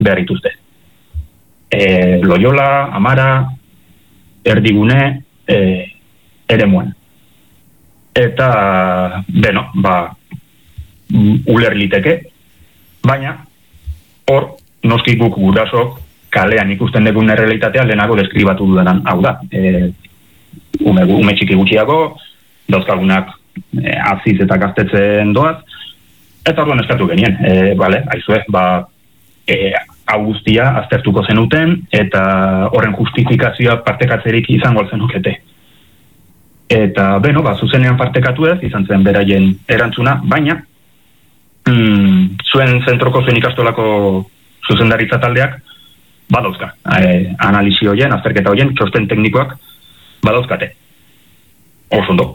behar dituzte. Loyola, Amara, Erdigune, Eremuan. Eta, uler liteke, baina, hor, noski guk gurasok kalean ikusten dugun errealitatea lehenago deskribatu dudanan, hau da. Ume txiki gutxiago, dauzkagunak aziz eta gaztetzen doaz, eta orduan eskatu genien, aizue, hau guztia aztertuko zenuten, eta horren justifikazioa partekatzerik izango zenukete. Eta, zuzenean partekatu ez, izan zen beraien erantzuna, baina, zuen zentroko zuen ikastolako zuzendaritza taldeak, badauzka. Analisi horien, azterketa horien, txosten teknikoak, badauzkate. Oso ondo.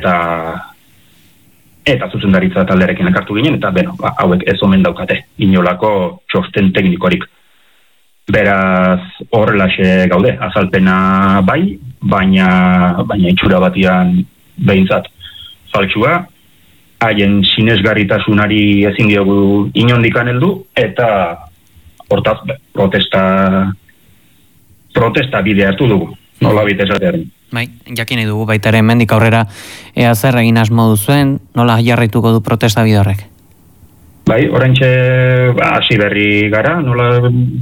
Eta zuzendaritza taldearekin ekartu ginen, eta hauek ez omen daukate, inolako txosten teknikorik. Beraz, horrelaxe gaude, azalpena bai, baina itxura batian behintzat faltsua, haien sinesgarritasunari ezin diogu inondikan heldu, eta hortaz protesta bidea hartu dugu, nola bit esatearen. Bai, jakin dugu baita ere hemendik aurrera ea zer egin asmo duzuen, nola jarraituko du protesta bide horrek? Bai, oraintxe hasi berri gara, nola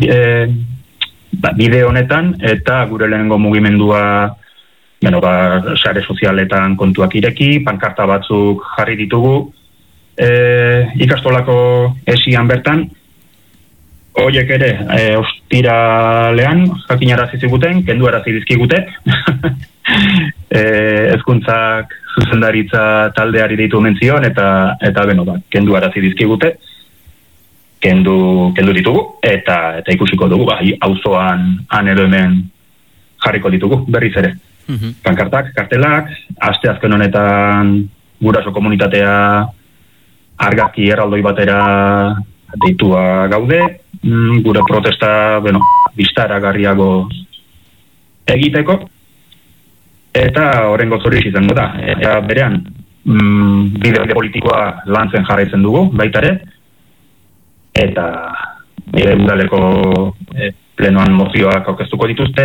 bide honetan, eta gure lehenengo mugimendua sare sozialetan kontuak ireki, pankarta batzuk jarri ditugu ikastolako esian bertan, horiek ere, ostiralean jakinarazi ziguten, kenduarazi dizkigute, hezkuntzak zuzendaritza taldeari deitu menzion, eta kenduarazi dizkigute, kendu ditugu, eta ikusiko dugu, auzoan han edo hemen jarriko ditugu, berriz ere. Pankartak, kartelak, asteazken honetan guraso komunitatea argazki erraldoi batera deitua gaude, gure protesta, bistaragarriago egiteko, eta horrengo zoriz izango da. Eta berean, bide politikoa lantzen jarraitzen dugu, baitare, eta udaleko plenoan mozioak aurkeztuko dituzte,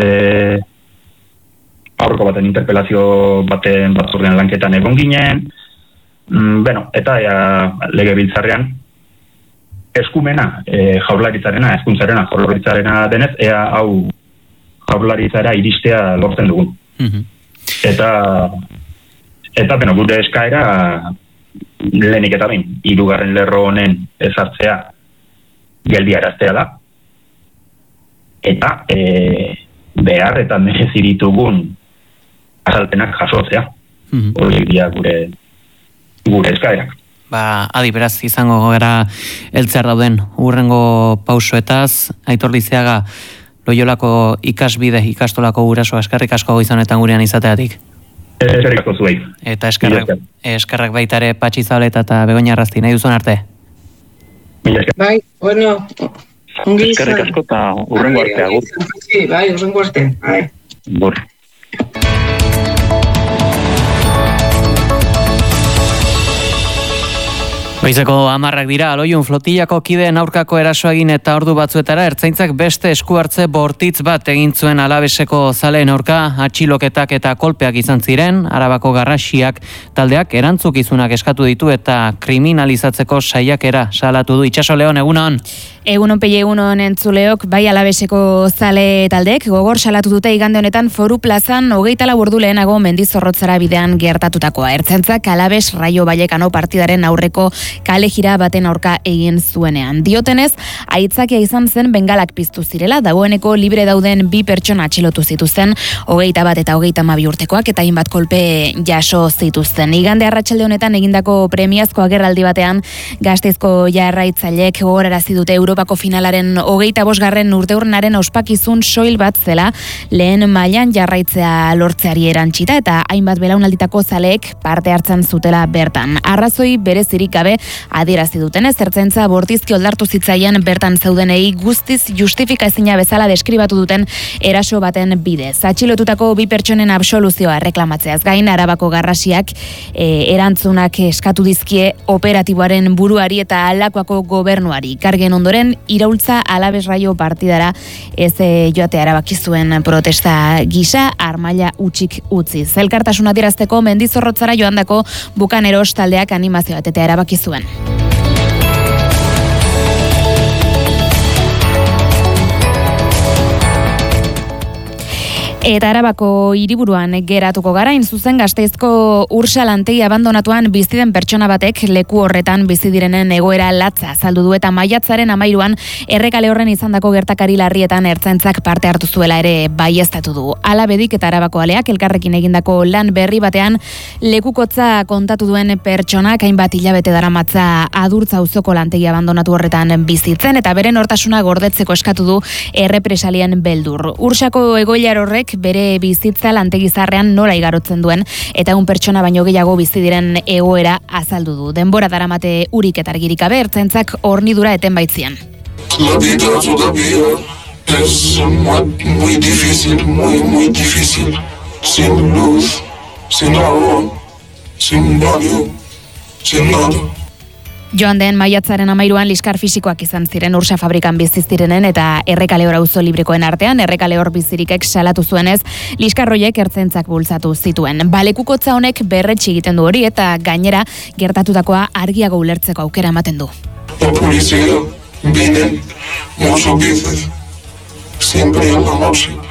aurreko baten interpelazio baten batzordean lanketan egon ginen, eta legebiltzarrean eskumena jaurlaritzarena, hezkuntzarena jaurlaritzarena denez, ea hau jaurlaritzara iristea lortzen dugun. Eta gure eskaera lehenik eta behin, 3. lerro honen ezartzea geldiaraztea da, eta behar eta merezi ditugun azalpenak jasotzea. Horiek dira gure eskaerak. Adi, beraz, izango gara heltzear dauden hurrengo pausoetaz, Aitor Lizeaga, Loiolako ikasbide, ikastolako guraso, eskerrik asko goizonetan gurean izateatik. Eskerrik asko zuei. Eta eskerrak baita ere Patxi Zabaleta eta Begoña Arrasti, nahi duzun arte? Bai, ongi izan. Eskerrik asko eta hurrengo arte, agur. Bai, hurrengo arte. Agur. Goizeko 10 dira, Aloiun flotillako kideen aurkako erasoa egin eta ordu batzuetara ertzaintzak beste esku hartze bortitz bat egin zuen Alabeseko zaleen aurka, atxiloketak eta kolpeak izan ziren, Arabako Garrasiak taldeak erantzukizunak eskatu ditu eta kriminalizatzeko saiakera salatu du. Itxaso Leon, egunon? Egunon Pelle, egunon entzuleok, bai Alabeseko zale taldeek gogor salatu dute igande honetan Foru Plazan 24 ordu lehenago Mendizorrotzara bidean gertatutakoa. Ertzaintzak Alabes Raio Vallecano partidaren aurreko kale jira baten aurka egin zuenean. Diotenez, aitzakia izan zen bengalak piztu zirela, dagoeneko libre dauden 2 pertsona atxilotu zituzten, 21 eta 32 urtekoak eta hainbat kolpe jaso zituzten. Igande arratsalde honetan egindako premiazko agerraldi batean Gasteizko jarraitzaileek gogorarazi dute Europako finalaren 25. urteurrenaren ospakizun soil bat zela, lehen mailan jarraitzea lortzeari erantsita eta hainbat belaunalditako zaleek parte hartzen zutela bertan. Arrazoi berezirik gabe adierazi dutenez, ertzaintza bortizki oldartu zitzaien bertan zeudenei guztiz justifika ezina bezala deskribatu duten eraso baten bidez. Atxilotutako 2 pertsonen absoluzioa reklamatzeaz gain, Arabako Garrasiak erantzunak eskatu dizkie operatiboaren buruari eta Lakuako gobernuari. Kargen ondoren ondoren Iraultza Alabes Raio partidara ez joatea erabaki zuen protesta gisa armaila utxik utzi. Elkartasuna adierazteko Mendizorrotzara joandako Bukaneros taldeak animazio batetea erabaki zuen. Eta Arabako hiriburuan geratuko gara, zuzen Gasteizko Ursa lantegi abandonatuan bizi den pertsona batek leku horretan bizi direnen egoera latza azaldu du eta maiatzaren 13an Errekale horren izandako gertakari larrietan ertzaintzak parte hartu zuela ere baieztatu du. Alabedik eta Arabako aleak elkarrekin egindako lan berri batean lekukotza kontatu duen pertsonak hainbat hilabete daramatza Adurtza auzoko lantegi abandonatu horretan bizitzen eta beren nortasuna gordetzeko eskatu du errepresalien beldur. Ursako egoilar horrek bere bizitza lantegizarrean nola igarotzen duen eta un pertsona baino gehiago bizi diren egoera azaldu du. Denbora daramate urik eta argirik gabe ertzaintzak hornidura eten baitzian. La vida todavía es muy difícil, muy difícil. Sin luz, sin agua, sin baño, sin nada. Joan den maiatzaren 13an liskar fisikoak izan ziren Ursa fabrikan bizi zirenen eta Errekaleor auzo librekoen artean Errekaleor bizirikek salatu zuenez liskarroiek ertzaintzak bultzatu zituen. Balekukotza honek berretsi egiten du hori eta gainera gertatutakoa argiago ulertzeko aukera ematen du. La policía viene muchas veces, siempre en la noche.